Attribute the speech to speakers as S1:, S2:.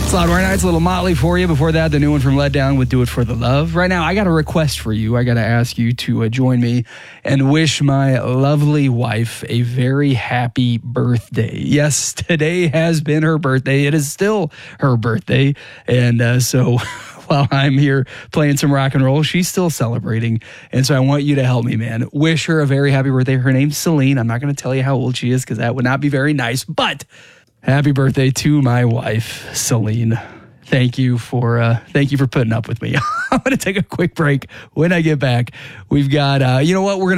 S1: Loudwire Nights, a little Motley for you. Before that, the new one from Let Down with Do It For The Love. Right now, I got a request for you. I got to ask you to join me and wish my lovely wife a very happy birthday. Yes, today has been her birthday. It is still her birthday. And so while I'm here playing some rock and roll, she's still celebrating. And so I want you to help me, man. Wish her a very happy birthday. Her name's Celine. I'm not going to tell you how old she is because that would not be very nice. But happy birthday to my wife, Celine. Thank you for putting up with me. I'm going to take a quick break. When I get back, we've got, you know what? We're going to